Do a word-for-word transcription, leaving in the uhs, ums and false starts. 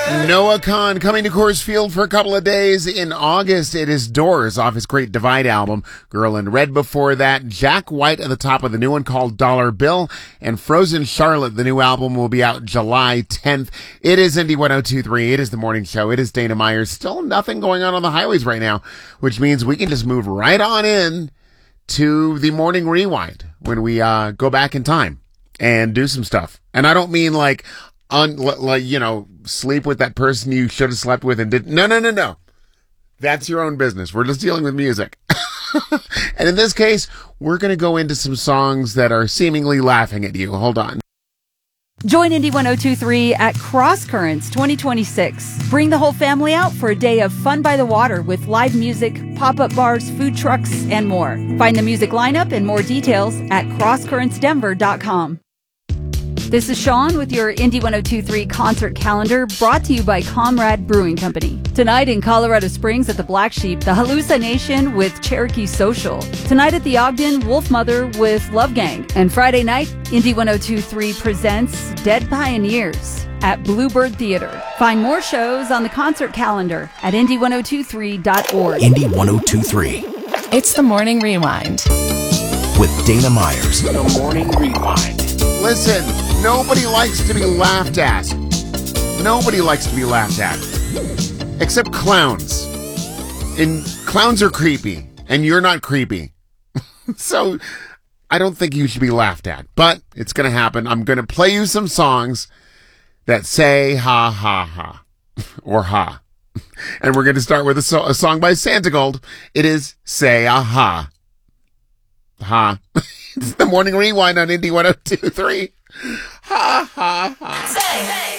Noah Kahan coming to Coors Field for a couple of days in August. It is Doors off his Great Divide album. Girl in Red before that. Jack White at the top of the new one called Dollar Bill. And Frozen Charlotte, the new album, will be out July tenth. It is Indy one oh two point three. It is the morning show. It is Dana Myers. Still nothing going on on the highways right now, which means we can just move right on in to the morning rewind when we uh go back in time and do some stuff. And I don't mean like, un, like, you know, sleep with that person you should have slept with and did. No, no, no, no. That's your own business. We're just dealing with music. And in this case, we're going to go into some songs that are seemingly laughing at you. Hold on. Join Indy one oh two point three at Cross Currents twenty twenty-six. Bring the whole family out for a day of fun by the water with live music, pop-up bars, food trucks, and more. Find the music lineup and more details at cross currents denver dot com. This is Sean with your Indy one oh two point three concert calendar, brought to you by Comrade Brewing Company. Tonight in Colorado Springs at the Black Sheep, The Hallucination with Cherokee Social. Tonight at the Ogden, Wolf Mother with Love Gang. And Friday night, Indy one oh two point three presents Dead Pioneers at Bluebird Theater. Find more shows on the concert calendar at indy one oh two point three dot org. Indy one oh two point three. It's the Morning Rewind with Dana Myers. The Morning Rewind. Listen, nobody likes to be laughed at. Nobody likes to be laughed at. Except clowns. And clowns are creepy. And you're not creepy. So, I don't think you should be laughed at. But, it's gonna happen. I'm gonna play you some songs that say ha ha ha. Or ha. And we're gonna start with a, so- a song by Santigold. It is Say a Ha. Ha. It's the Morning Rewind on Indy one oh two point three. Ha, ha, ha. Say, hey.